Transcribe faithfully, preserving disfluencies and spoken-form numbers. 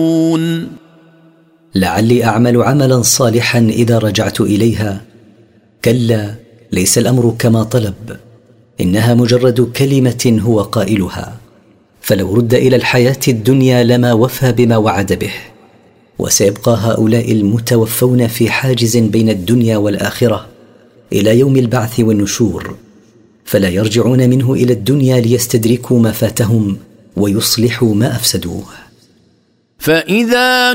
لعلي أعمل عملا صالحا إذا رجعت إليها. كلا، ليس الأمر كما طلب، إنها مجرد كلمة هو قائلها، فلو رد إلى الحياة الدنيا لما وفى بما وعد به. وسيبقى هؤلاء المتوفون في حاجز بين الدنيا والآخرة إلى يوم البعث والنشور، فلا يرجعون منه إلى الدنيا ليستدركوا ما فاتهم ويصلحوا ما أفسدوه. فإذا